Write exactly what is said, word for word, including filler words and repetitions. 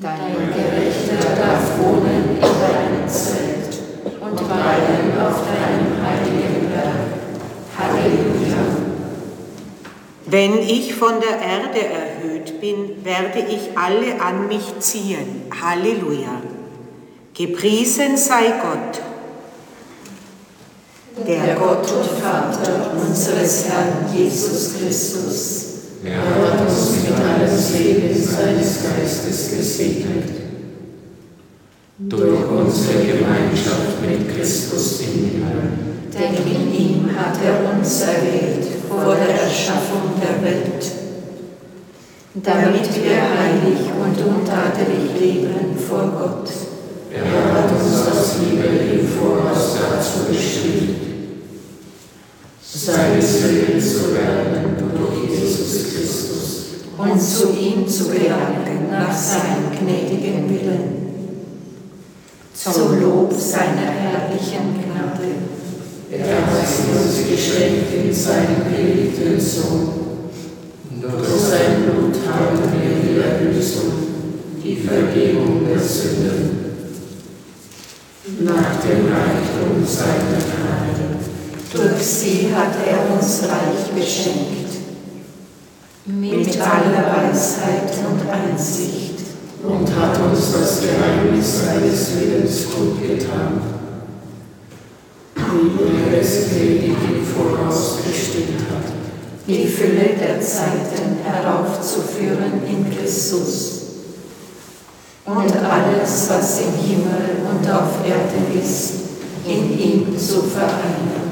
Dein Gerechter darf wohnen in deinem Zelt und weilen auf deinem heiligen Berg. Halleluja. Wenn ich von der Erde erhöht bin, werde ich alle an mich ziehen. Halleluja. Gepriesen sei Gott, der Gott und Vater unseres Herrn Jesus Christus. Er hat uns mit allem Segen seines Geistes gesegnet. Durch unsere Gemeinschaft mit Christus im Himmel. Denn in ihm hat er uns erwählt vor der Erschaffung der Welt, damit wir heilig und untadelig leben vor Gott. Er hat uns das Liebe im Voraus dazu bestimmt, seines Willens zu werden durch Jesus Christus und zu ihm zu gelangen nach seinem gnädigen Willen, zum Lob seiner herrlichen Gnade. Er hat sie uns geschenkt in seinem geliebten Sohn. Durch sein Blut haben wir die Erlösung, die Vergebung der Sünden. Nach dem Reichtum seiner Gnade. Durch sie hat er uns reich beschenkt, mit aller Weisheit und Einsicht. Und hat uns das Geheimnis seines Willens kundgetan, wie er es gnädig im Voraus bestimmt hat, die Fülle der Zeiten heraufzuführen in Christus und alles, was im Himmel und auf Erden ist, in ihm zu vereinen.